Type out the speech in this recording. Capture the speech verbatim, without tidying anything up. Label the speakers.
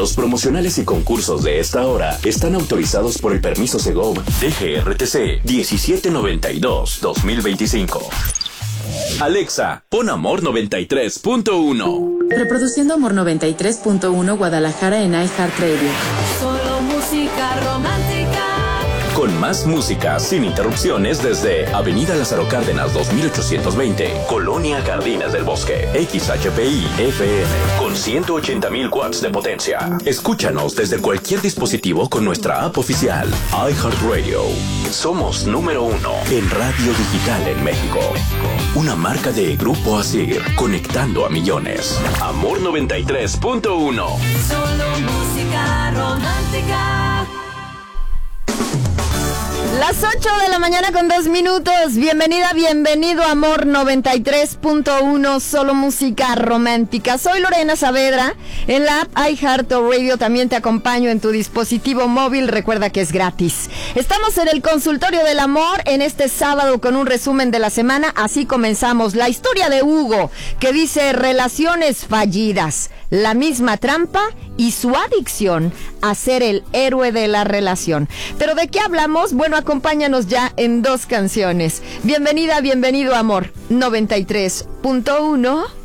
Speaker 1: Los promocionales y concursos de esta hora están autorizados por el permiso Segov D G R T C diecisiete noventa y dos guión dos mil veinticinco. Alexa, pon Amor noventa y tres punto uno.
Speaker 2: Reproduciendo Amor noventa y tres punto uno Guadalajara en iHeartRadio.
Speaker 3: Solo música romántica.
Speaker 1: Con más música sin interrupciones desde Avenida Lázaro Cárdenas dos mil ochocientos veinte, Colonia Jardines del Bosque, X H P I F M, con ciento ochenta mil watts de potencia. Escúchanos desde cualquier dispositivo con nuestra app oficial, iHeartRadio. Somos número uno en radio digital en México. Una marca de Grupo Asir, conectando a millones. Amor noventa y tres punto uno.
Speaker 3: Solo música romántica.
Speaker 4: Las ocho de la mañana con dos minutos. Bienvenida, bienvenido a Amor noventa y tres punto uno, solo música romántica. Soy Lorena Saavedra. En la app iHeartRadio también te acompaño en tu dispositivo móvil. Recuerda que es gratis. Estamos en el consultorio del amor en este sábado con un resumen de la semana. Así comenzamos. La historia de Hugo, que dice relaciones fallidas, la misma trampa y su adicción a ser el héroe de la relación. ¿Pero de qué hablamos? Bueno, acompáñanos ya en dos canciones. Bienvenida, bienvenido a Amor noventa y tres punto uno.